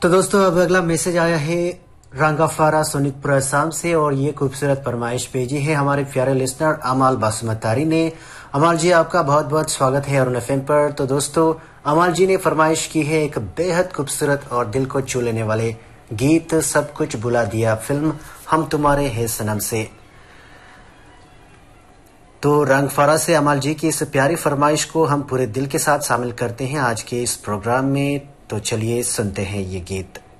तो दोस्तों अब अगला मैसेज आया है रंगाफारा सोनिकपुर असम से और ये खूबसूरत फरमाइश भेजी है हमारे प्यारे लिसनर अमाल बासुमतारी ने। अमाल जी आपका बहुत बहुत स्वागत है अरुण एफएम पर। तो दोस्तों अमाल जी ने फरमाइश की है एक बेहद खूबसूरत और दिल को छू लेने वाले गीत सब कुछ भुला दिया फिल्म हम तुम्हारे है सनम से। तो रंगफारा से अमाल जी की इस प्यारी फरमाइश को हम पूरे दिल के साथ शामिल करते हैं आज के इस प्रोग्राम में। तो चलिए सुनते हैं ये गीत।